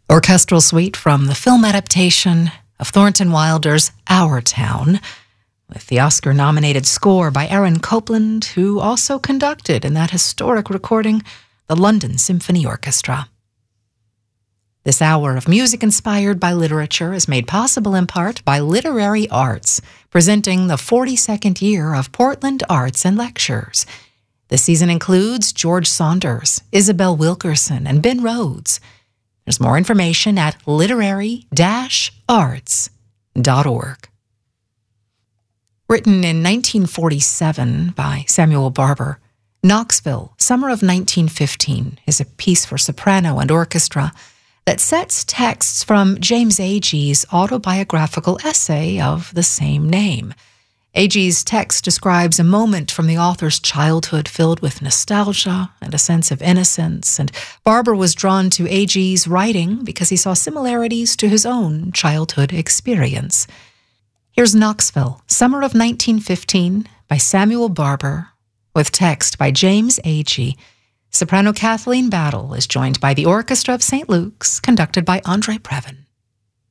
Orchestral suite from the film adaptation of Thornton Wilder's Our Town, with the Oscar-nominated score by Aaron Copland, who also conducted in that historic recording the London Symphony Orchestra. This hour of music inspired by literature is made possible in part by Literary Arts, presenting the 42nd year of Portland Arts and Lectures. The season includes George Saunders, Isabel Wilkerson, and Ben Rhodes. There's more information at literary-arts.org. Written in 1947 by Samuel Barber, Knoxville, Summer of 1915 is a piece for soprano and orchestra that sets texts from James Agee's autobiographical essay of the same name. Agee's text describes a moment from the author's childhood filled with nostalgia and a sense of innocence, and Barber was drawn to Agee's writing because he saw similarities to his own childhood experience. Here's Knoxville, Summer of 1915 by Samuel Barber, with text by James Agee. Soprano Kathleen Battle is joined by the Orchestra of St. Luke's, conducted by Andre Previn.